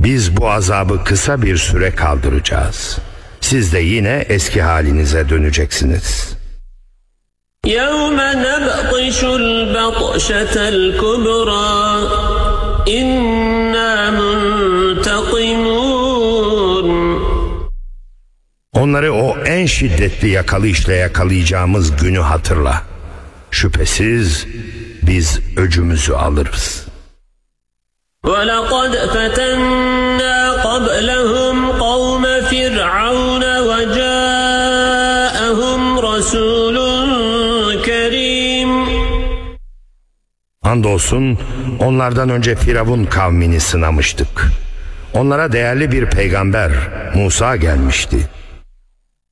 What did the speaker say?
Biz bu azabı kısa bir süre kaldıracağız. Siz de yine eski halinize döneceksiniz. يَوْمَ نَبْطِشُ الْبَطْشَةَ الْكُبْرَى إِنَّا مُنْتَقِمُونَ. Onları o en şiddetli yakalayışla yakalayacağımız günü hatırla. Şüphesiz biz öcümüzü alırız. وَلَقَدْ فَتَنَّا قَبْلَهُمْ قَوْمَ فِرْعَوْنَ وَجَاءَهُمْ رَسُولٌ كَرِيمٌ. Andolsun onlardan önce Firavun kavmini sınamıştık. Onlara değerli bir peygamber Musa gelmişti.